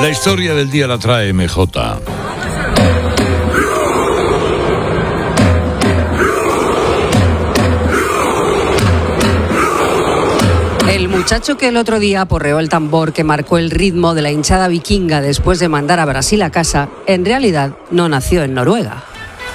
La historia del día la trae MJ. El muchacho que el otro día aporreó el tambor que marcó el ritmo de la hinchada vikinga después de mandar a Brasil a casa, en realidad no nació en Noruega.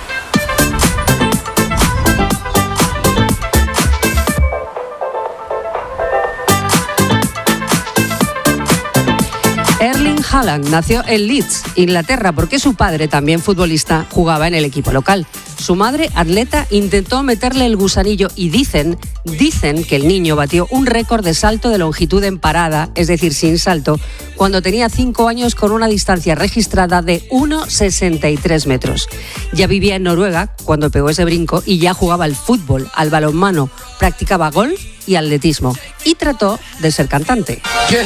Erling Haaland nació en Leeds, Inglaterra, porque su padre, también futbolista, jugaba en el equipo local. Su madre, atleta, intentó meterle el gusanillo y dicen que el niño batió un récord de salto de longitud en parada, es decir, sin salto, cuando tenía 5 años con una distancia registrada de 1,63 metros. Ya vivía en Noruega cuando pegó ese brinco y ya jugaba al fútbol, al balonmano, practicaba golf y atletismo y trató de ser cantante.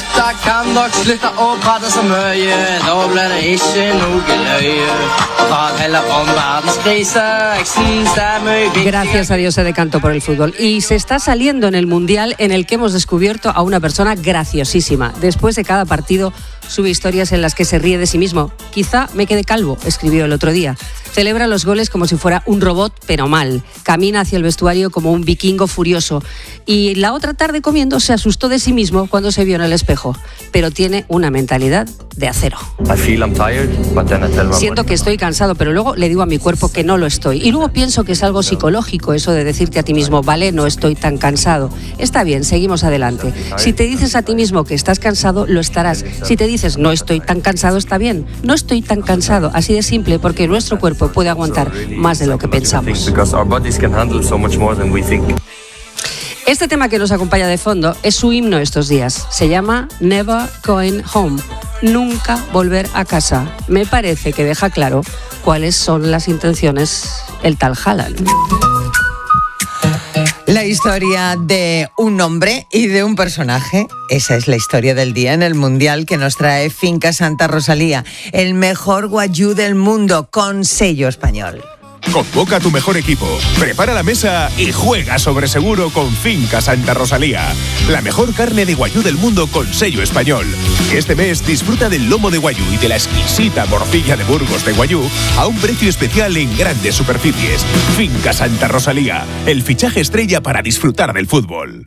Gracias a Dios se decantó por el fútbol y se está saliendo en el Mundial, en el que hemos descubierto a una persona graciosísima. Después de cada partido sube historias en las que se ríe de sí mismo. Quizá me quede calvo, escribió el otro día. Celebra los goles como si fuera un robot, pero mal. Camina hacia el vestuario como un vikingo furioso. Y la otra tarde comiendo se asustó de sí mismo cuando se vio en el espejo. Pero tiene una mentalidad de acero. Siento que estoy cansado, pero luego le digo a mi cuerpo que no lo estoy. Y luego pienso que es algo psicológico eso de decirte a ti mismo, vale, no estoy tan cansado. Está bien, seguimos adelante. Si te dices a ti mismo que estás cansado, lo estarás. Si te dices no estoy tan cansado, está bien. No estoy tan cansado, así de simple, porque nuestro cuerpo puede aguantar más de lo que pensamos. Este tema que nos acompaña de fondo es su himno estos días. Se llama Never Going Home. Nunca volver a casa. Me parece que deja claro cuáles son las intenciones el tal Haaland. La historia de un hombre y de un personaje. Esa es la historia del día en el Mundial que nos trae Finca Santa Rosalía, el mejor guayú del mundo con sello español. Convoca a tu mejor equipo, prepara la mesa y juega sobre seguro con Finca Santa Rosalía. La mejor carne de guayú del mundo con sello español. Este mes disfruta del lomo de guayú y de la exquisita morcilla de Burgos de guayú a un precio especial en grandes superficies. Finca Santa Rosalía, el fichaje estrella para disfrutar del fútbol.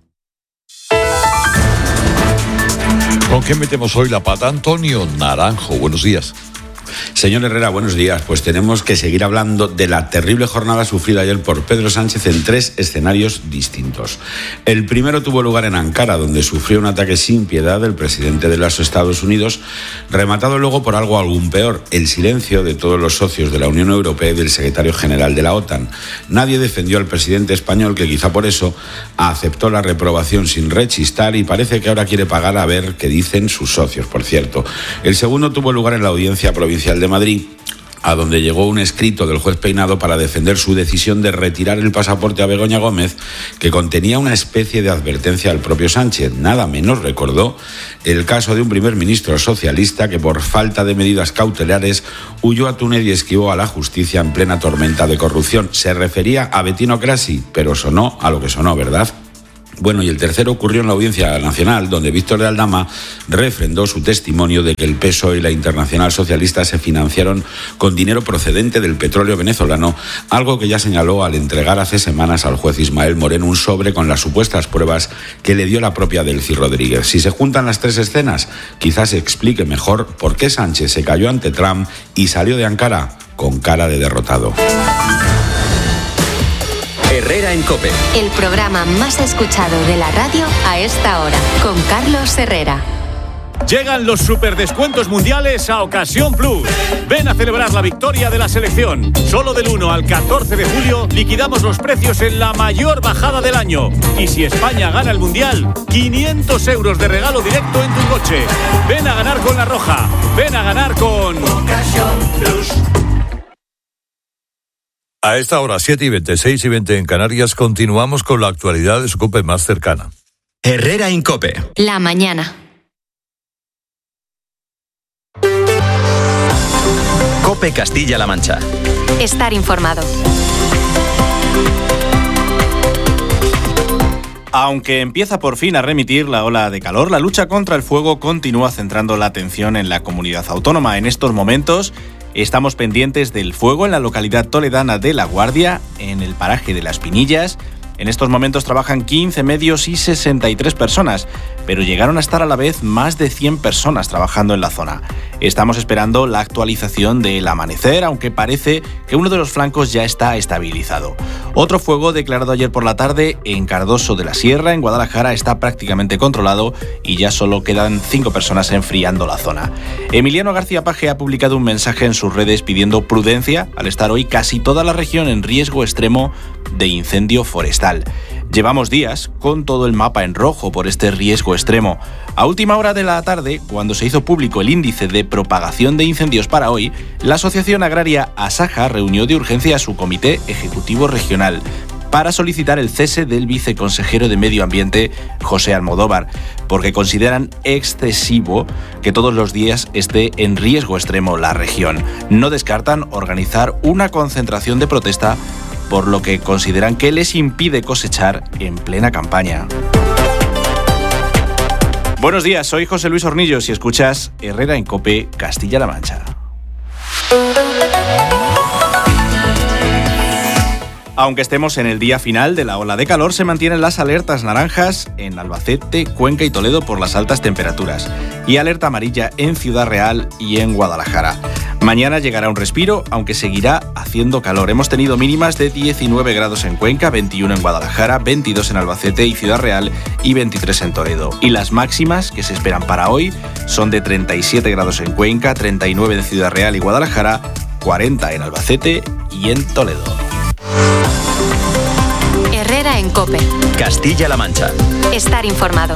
¿Con qué metemos hoy la pata? Antonio Naranjo, buenos días. Señor Herrera, buenos días. Pues tenemos que seguir hablando de la terrible jornada sufrida ayer por Pedro Sánchez en 3 escenarios distintos. El primero tuvo lugar en Ankara, donde sufrió un ataque sin piedad del presidente de los Estados Unidos, rematado luego por algo aún peor, el silencio de todos los socios de la Unión Europea y del secretario general de la OTAN. Nadie defendió al presidente español, que quizá por eso aceptó la reprobación sin rechistar y parece que ahora quiere pagar a ver qué dicen sus socios, por cierto. El segundo tuvo lugar en la Audiencia Provincial de Madrid, a donde llegó un escrito del juez Peinado para defender su decisión de retirar el pasaporte a Begoña Gómez, que contenía una especie de advertencia al propio Sánchez. Nada menos recordó el caso de un primer ministro socialista que por falta de medidas cautelares huyó a Túnez y esquivó a la justicia en plena tormenta de corrupción. Se refería a Bettino Craxi, pero sonó a lo que sonó, ¿verdad? Bueno, y el tercero ocurrió en la Audiencia Nacional, donde Víctor de Aldama refrendó su testimonio de que el PSOE y la Internacional Socialista se financiaron con dinero procedente del petróleo venezolano, algo que ya señaló al entregar hace semanas al juez Ismael Moreno un sobre con las supuestas pruebas que le dio la propia Delcy Rodríguez. Si se juntan las 3 escenas, quizás se explique mejor por qué Sánchez se cayó ante Trump y salió de Ankara con cara de derrotado. Herrera en COPE. El programa más escuchado de la radio a esta hora, con Carlos Herrera. Llegan los superdescuentos mundiales a Ocasión Plus. Ven a celebrar la victoria de la selección. Solo del 1 al 14 de julio liquidamos los precios en la mayor bajada del año. Y si España gana el mundial, 500 euros de regalo directo en tu coche. Ven a ganar con La Roja. Ven a ganar con Ocasión Plus. A esta hora, 7:20, 6:20 en Canarias, continuamos con la actualidad de su COPE más cercana. Herrera en COPE. La mañana. COPE Castilla-La Mancha. Estar informado. Aunque empieza por fin a remitir la ola de calor, la lucha contra el fuego continúa centrando la atención en la comunidad autónoma. En estos momentos estamos pendientes del fuego en la localidad toledana de La Guardia, en el paraje de Las Pinillas. En estos momentos trabajan 15 medios y 63 personas, pero llegaron a estar a la vez más de 100 personas trabajando en la zona. Estamos esperando la actualización del amanecer, aunque parece que uno de los flancos ya está estabilizado. Otro fuego declarado ayer por la tarde en Cardoso de la Sierra, en Guadalajara, está prácticamente controlado y ya solo quedan 5 personas enfriando la zona. Emiliano García Paje ha publicado un mensaje en sus redes pidiendo prudencia al estar hoy casi toda la región en riesgo extremo de incendio forestal. Llevamos días con todo el mapa en rojo por este riesgo extremo. A última hora de la tarde, cuando se hizo público el índice de propagación de incendios para hoy, la Asociación Agraria Asaja reunió de urgencia a su comité ejecutivo regional para solicitar el cese del viceconsejero de Medio Ambiente, José Almodóvar, porque consideran excesivo que todos los días esté en riesgo extremo la región. No descartan organizar una concentración de protesta, por lo que consideran que les impide cosechar en plena campaña. Buenos días, soy José Luis Hornillos y escuchas Herrera en COPE, Castilla-La Mancha. Aunque estemos en el día final de la ola de calor, se mantienen las alertas naranjas en Albacete, Cuenca y Toledo por las altas temperaturas y alerta amarilla en Ciudad Real y en Guadalajara. Mañana llegará un respiro, aunque seguirá haciendo calor. Hemos tenido mínimas de 19 grados en Cuenca, 21 en Guadalajara, 22 en Albacete y Ciudad Real y 23 en Toledo. Y las máximas que se esperan para hoy son de 37 grados en Cuenca, 39 en Ciudad Real y Guadalajara, 40 en Albacete y en Toledo. Herrera en COPE. Castilla-La Mancha. Estar informado.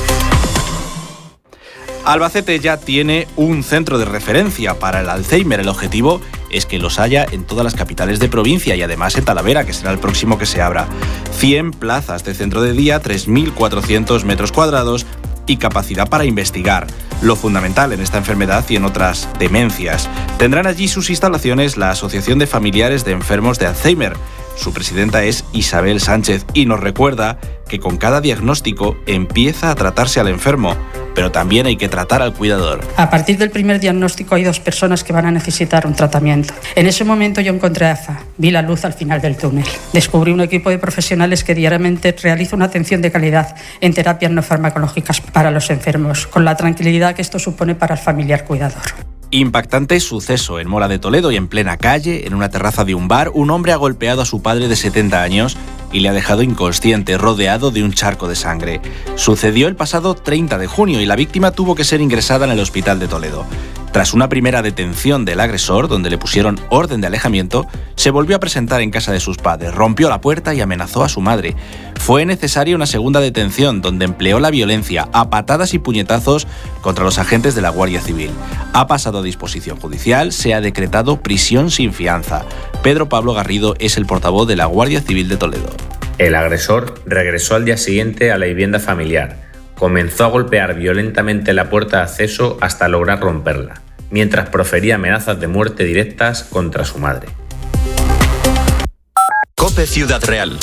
Albacete ya tiene un centro de referencia para el Alzheimer. El objetivo es que los haya en todas las capitales de provincia y además en Talavera, que será el próximo que se abra. 100 plazas de centro de día, 3.400 metros cuadrados y capacidad para investigar, lo fundamental en esta enfermedad y en otras demencias. Tendrán allí sus instalaciones la Asociación de Familiares de Enfermos de Alzheimer. Su presidenta es Isabel Sánchez y nos recuerda que con cada diagnóstico empieza a tratarse al enfermo, pero también hay que tratar al cuidador. A partir del primer diagnóstico hay 2 personas que van a necesitar un tratamiento. En ese momento yo encontré a AFA, vi la luz al final del túnel. Descubrí un equipo de profesionales que diariamente realiza una atención de calidad en terapias no farmacológicas para los enfermos, con la tranquilidad que esto supone para el familiar cuidador. Impactante suceso en Mora de Toledo y en plena calle, en una terraza de un bar, un hombre ha golpeado a su padre de 70 años y le ha dejado inconsciente, rodeado de un charco de sangre. Sucedió el pasado 30 de junio y la víctima tuvo que ser ingresada en el hospital de Toledo. Tras una primera detención del agresor, donde le pusieron orden de alejamiento, se volvió a presentar en casa de sus padres, rompió la puerta y amenazó a su madre. Fue necesaria una segunda detención, donde empleó la violencia a patadas y puñetazos contra los agentes de la Guardia Civil. Ha pasado a disposición judicial, se ha decretado prisión sin fianza. Pedro Pablo Garrido es el portavoz de la Guardia Civil de Toledo. El agresor regresó al día siguiente a la vivienda familiar. Comenzó a golpear violentamente la puerta de acceso hasta lograr romperla, mientras profería amenazas de muerte directas contra su madre. COPE Ciudad Real.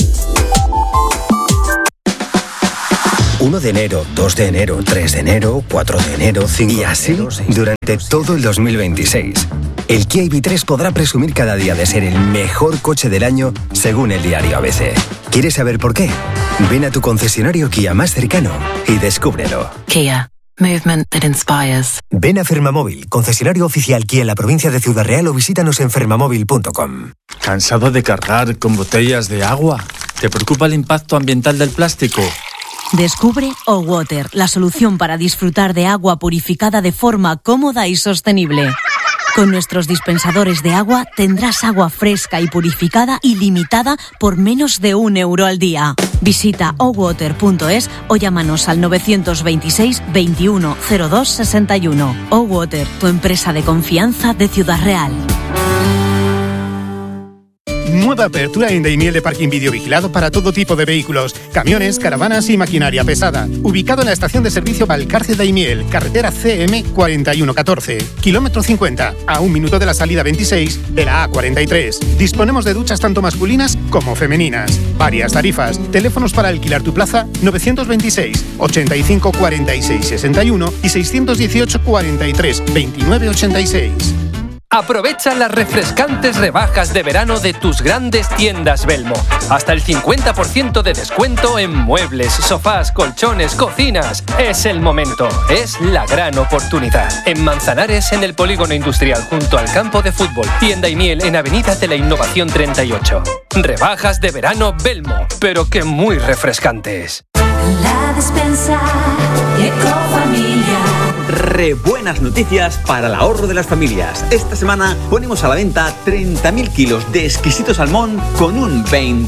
1 de enero, 2 de enero, 3 de enero, 4 de enero, 5 y así de enero, durante todo el 2026. El Kia EV3 podrá presumir cada día de ser el mejor coche del año según el diario ABC. ¿Quieres saber por qué? Ven a tu concesionario Kia más cercano y descúbrelo. Kia. Movement that inspires. Ven a Fermamóvil, concesionario oficial Kia en la provincia de Ciudad Real o visítanos en fermamóvil.com. ¿Cansado de cargar con botellas de agua? ¿Te preocupa el impacto ambiental del plástico? Descubre O-Water, la solución para disfrutar de agua purificada de forma cómoda y sostenible. Con nuestros dispensadores de agua tendrás agua fresca y purificada ilimitada por menos de €1 al día. Visita owater.es o llámanos al 926 21 02 61. O-Water, tu empresa de confianza de Ciudad Real. Nueva apertura en Daimiel de parking vídeo vigilado para todo tipo de vehículos, camiones, caravanas y maquinaria pesada. Ubicado en la estación de servicio Valcarce Daimiel, carretera CM 4114, kilómetro 50, a 1 minuto de la salida 26 de la A43. Disponemos de duchas tanto masculinas como femeninas. Varias tarifas. Teléfonos para alquilar tu plaza 926 85 46 61 y 618 43 29 86. Aprovecha las refrescantes rebajas de verano de tus grandes tiendas Belmo. Hasta el 50% de descuento en muebles, sofás, colchones, cocinas. Es el momento, es la gran oportunidad. En Manzanares, en el Polígono Industrial, junto al campo de fútbol. Y en Daimiel, en Avenida de la Innovación 38. Rebajas de verano Belmo, pero que muy refrescantes. La despensa Ecofamilia. Re buenas noticias para el ahorro de las familias. Esta semana ponemos a la venta 30.000 kilos de exquisito salmón con un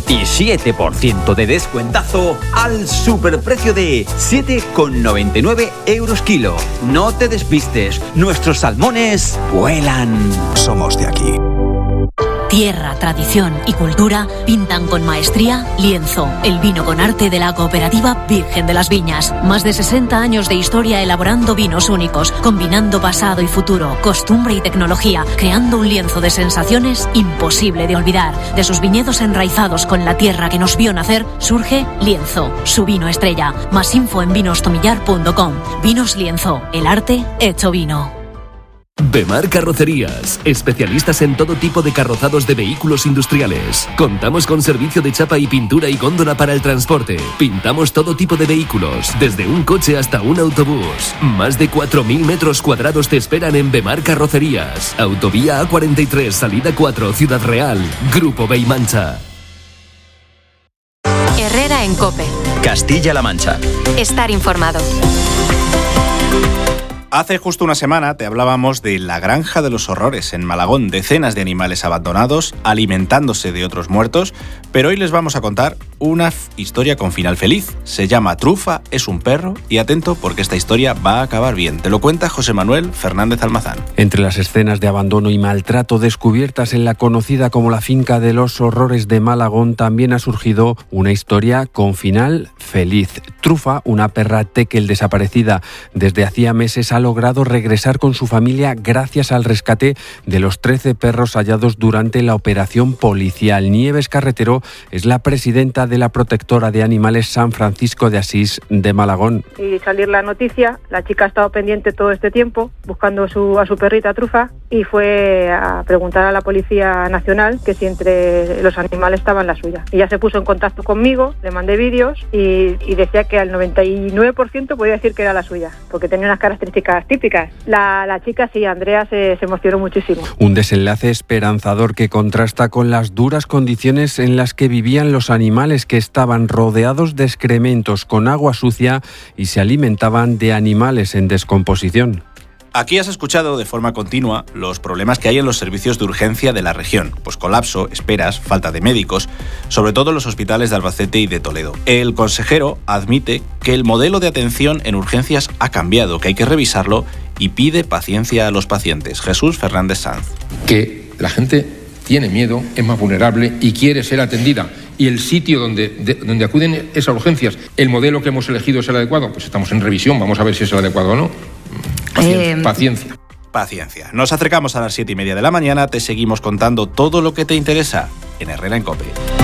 27% de descuentazo al superprecio de 7,99 € kilo. No te despistes, nuestros salmones vuelan. Somos de aquí. Tierra, tradición y cultura pintan con maestría Lienzo, el vino con arte de la cooperativa Virgen de las Viñas. Más de 60 años de historia elaborando vinos únicos, combinando pasado y futuro, costumbre y tecnología, creando un lienzo de sensaciones imposible de olvidar. De sus viñedos enraizados con la tierra que nos vio nacer, surge Lienzo, su vino estrella. Más info en vinostomillar.com. Vinos Lienzo, el arte hecho vino. Bemar Carrocerías, especialistas en todo tipo de carrozados de vehículos industriales. Contamos con servicio de chapa y pintura y góndola para el transporte. Pintamos todo tipo de vehículos, desde un coche hasta un autobús. Más de 4.000 metros cuadrados te esperan en Bemar Carrocerías. Autovía A43, salida 4, Ciudad Real. Grupo Beimancha. Herrera en COPE. Castilla-La Mancha. Estar informado. Hace justo una semana te hablábamos de la Granja de los Horrores en Malagón, decenas de animales abandonados, alimentándose de otros muertos, pero hoy les vamos a contar una historia con final feliz. Se llama Trufa, es un perro, y atento porque esta historia va a acabar bien. Te lo cuenta José Manuel Fernández Almazán. Entre las escenas de abandono y maltrato descubiertas en la conocida como la Finca de los Horrores de Malagón, también ha surgido una historia con final feliz. Trufa, una perra tekel desaparecida desde hacía meses, ha logrado regresar con su familia gracias al rescate de los 13 perros hallados durante la operación policial. Nieves Carretero es la presidenta de la protectora de animales San Francisco de Asís de Malagón. Y salir la noticia, la chica ha estado pendiente todo este tiempo buscando a su perrita Trufa y fue a preguntar a la Policía Nacional que si entre los animales estaban la suya. Ella se puso en contacto conmigo, le mandé vídeos y decía que al 99% podía decir que era la suya, porque tenía unas características típicas. La chica, sí, Andrea, se emocionó muchísimo. Un desenlace esperanzador que contrasta con las duras condiciones en las que vivían los animales, que estaban rodeados de excrementos con agua sucia y se alimentaban de animales en descomposición. Aquí has escuchado de forma continua los problemas que hay en los servicios de urgencia de la región, pues colapso, esperas, falta de médicos, sobre todo en los hospitales de Albacete y de Toledo. El consejero admite que el modelo de atención en urgencias ha cambiado, que hay que revisarlo y pide paciencia a los pacientes. Jesús Fernández Sanz. Que la gente tiene miedo, es más vulnerable y quiere ser atendida. Y el sitio donde acuden es a urgencias. ¿El modelo que hemos elegido es el adecuado? Pues estamos en revisión, vamos a ver si es el adecuado o no. Paciencia. Nos acercamos a las 7:30 de la mañana, te seguimos contando todo lo que te interesa en Herrera en COPE.